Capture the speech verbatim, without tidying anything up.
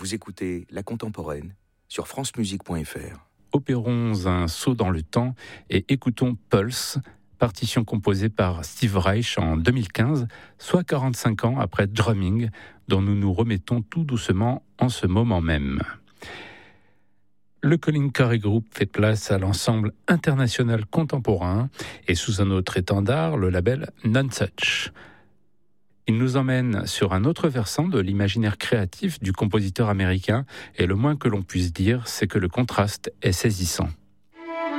Vous écoutez La Contemporaine sur france musique point f r. Opérons un saut dans le temps et écoutons Pulse, partition composée par Steve Reich en deux mille quinze, soit quarante-cinq ans après Drumming, dont nous nous remettons tout doucement en ce moment même. Le Colin Currie Group fait place à l'ensemble international contemporain et sous un autre étendard, le label Nonesuch. Il nous emmène sur un autre versant de l'imaginaire créatif du compositeur américain et le moins que l'on puisse dire, c'est que le contraste est saisissant.